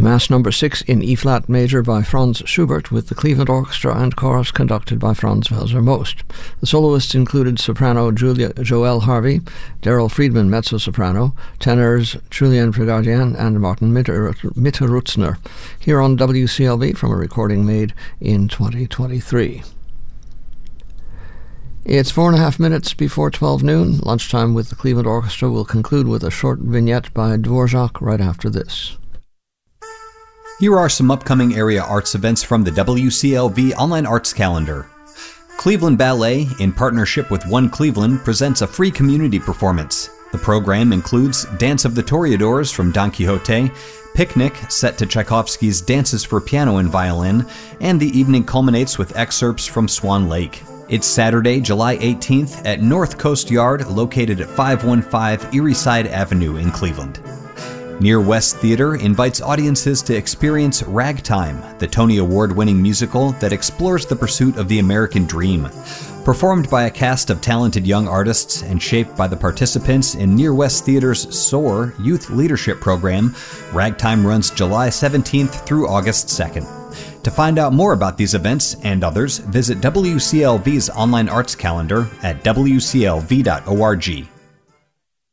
Mass No. 6 in E-flat major by Franz Schubert with the Cleveland Orchestra and Chorus conducted by Franz Welser-Most. The soloists included soprano Joelle Harvey, Daryl Friedman mezzo-soprano, tenors Julien Brigardien and Martin Mitterutzner, here on WCLV from a recording made in 2023. It's 4.5 minutes before 12 noon. Lunchtime with the Cleveland Orchestra will conclude with a short vignette by Dvorak right after this. Here are some upcoming area arts events from the WCLV Online Arts Calendar. Cleveland Ballet, in partnership with One Cleveland, presents a free community performance. The program includes Dance of the Toreadors from Don Quixote, Picnic, set to Tchaikovsky's Dances for Piano and Violin, and the evening culminates with excerpts from Swan Lake. It's Saturday, July 18th at North Coast Yard, located at 515 Erieside Avenue in Cleveland. Near West Theater invites audiences to experience Ragtime, the Tony Award-winning musical that explores the pursuit of the American dream. Performed by a cast of talented young artists and shaped by the participants in Near West Theater's SOAR Youth Leadership Program, Ragtime runs July 17th through August 2nd. To find out more about these events and others, visit WCLV's online arts calendar at wclv.org.